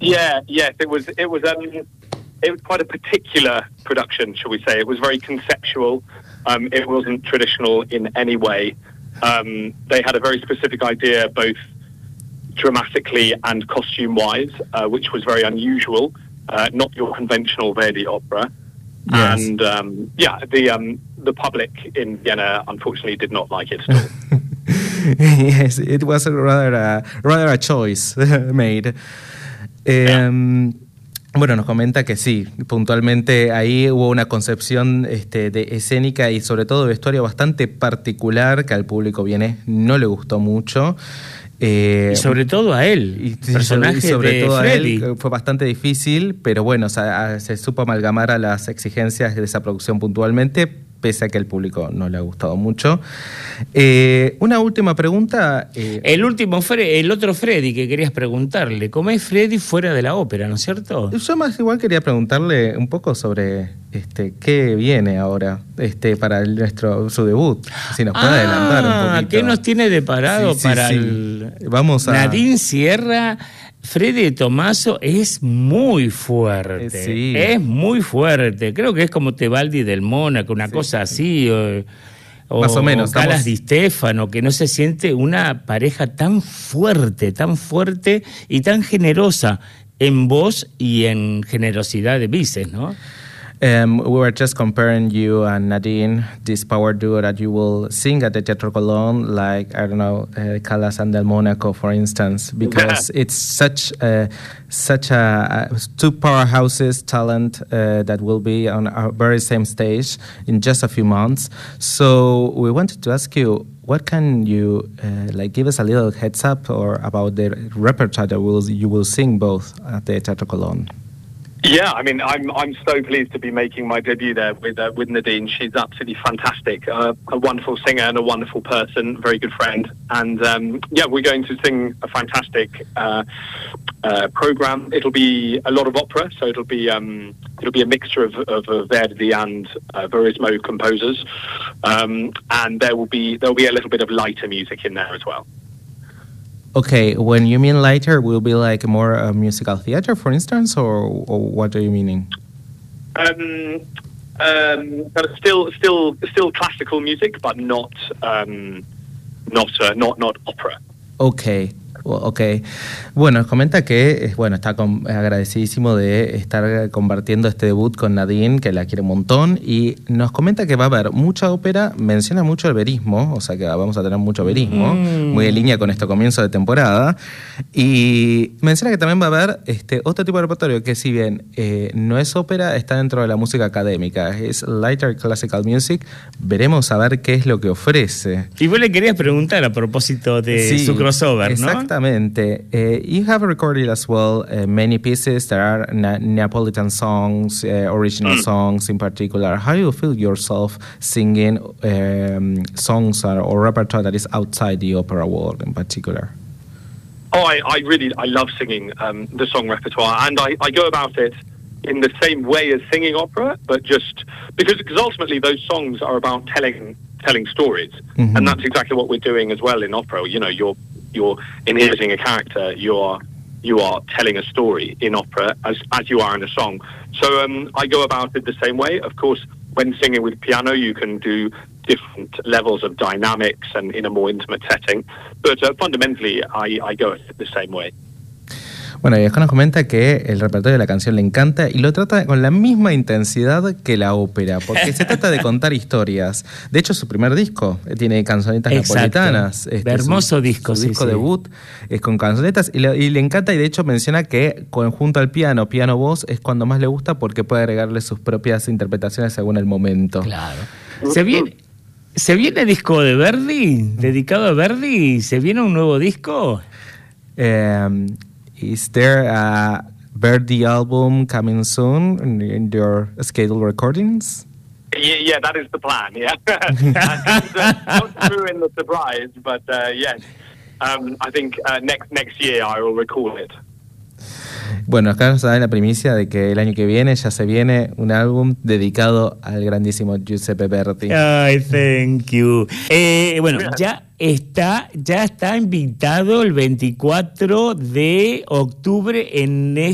Yes, it was quite a particular production, shall we say. It was very conceptual. It wasn't traditional in any way. They had a very specific idea, both dramatically and costume-wise, which was very unusual. Not your conventional Verdi opera. Yes. And the public in Vienna unfortunately did not like it at all. Yes, it was rather a choice made. Bueno, nos comenta que sí, puntualmente ahí hubo una concepción de escénica y sobre todo de vestuario bastante particular que al público vienés no le gustó mucho. Y sobre todo a él, personaje sobre de todo Freddy. A él fue bastante difícil, pero bueno, se supo amalgamar a las exigencias de esa producción puntualmente, pese a que el público no le ha gustado mucho. Una última pregunta. El otro Freddy que querías preguntarle, ¿cómo es Freddy fuera de la ópera, no es cierto? Yo más igual quería preguntarle un poco sobre qué viene ahora para su debut, si nos puede adelantar un poquito. ¿Qué nos tiene deparado para Vamos a... Nadine Sierra? Freddy Tommaso es muy fuerte, es muy fuerte. Creo que es como Tebaldi del Mónaco, una cosa así, o más o menos. Calas Di Stefano, que no se siente una pareja tan fuerte y tan generosa en voz y en generosidad de vices, ¿no? We were just comparing you and Nadine, this power duo that you will sing at the Teatro Colón, like, I don't know, Callas and Del Mónaco, for instance, because it's such a two powerhouses talent that will be on our very same stage in just a few months. So we wanted to ask you, what can you give us a little heads up or about the repertoire that you will sing both at the Teatro Colón? Yeah, I mean, I'm so pleased to be making my debut there with Nadine. She's absolutely fantastic, a wonderful singer and a wonderful person, very good friend. And we're going to sing a fantastic program. It'll be a lot of opera, so it'll be a mixture of Verdi and Verismo composers, and there'll be a little bit of lighter music in there as well. Okay, when you mean lighter, will be like more musical theater, for instance, or what are you meaning? But still classical music, but not opera. Okay. Okay. Bueno, nos comenta que está agradecidísimo de estar compartiendo este debut con Nadine, que la quiere un montón, y nos comenta que va a haber mucha ópera, menciona mucho el verismo, o sea que vamos a tener mucho verismo, muy en línea con este comienzo de temporada, y menciona que también va a haber otro tipo de repertorio que, si bien no es ópera, está dentro de la música académica, es lighter classical music. Veremos a ver qué es lo que ofrece. Y vos le querías preguntar a propósito de su crossover, ¿no? Exactamente. You have recorded as well many pieces that are Neapolitan songs, original songs in particular. How do you feel yourself singing songs or repertoire that is outside the opera world in particular? I love singing the song repertoire, and I go about it in the same way as singing opera, but just because ultimately those songs are about telling stories, and that's exactly what we're doing as well in opera. You know, you're inhabiting a character, you are telling a story in opera as you are in a song. So I go about it the same way. Of course, when singing with piano, you can do different levels of dynamics and in a more intimate setting. But fundamentally, I go at it the same way. Bueno, y acá nos comenta que el repertorio de la canción le encanta y lo trata con la misma intensidad que la ópera, porque se trata de contar historias. De hecho, su primer disco tiene canzonetas napolitanas. Hermoso disco, su disco debut es con canzonetas y le encanta, y de hecho menciona que junto al piano-voz es cuando más le gusta, porque puede agregarle sus propias interpretaciones según el momento. Claro. ¿Se viene disco de Verdi? ¿Dedicado a Verdi? ¿Se viene un nuevo disco? Is there a Verdi album coming soon in your scheduled recordings? Yeah, that is the plan, yeah. Not to ruin the surprise, but yes. I think next year I will record it. Bueno, acá nos da la primicia de que el año que viene ya se viene un álbum dedicado al grandísimo Giuseppe Verdi. Ay, thank you. Bueno, ya está invitado el 24 de octubre en